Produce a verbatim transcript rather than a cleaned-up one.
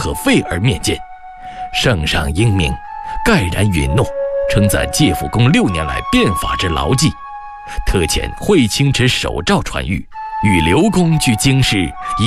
可废而面见。圣上英明，盖然允诺，称赞介甫公六年来变法之牢记，特遣惠清之手诏传谕，与刘公据京师，以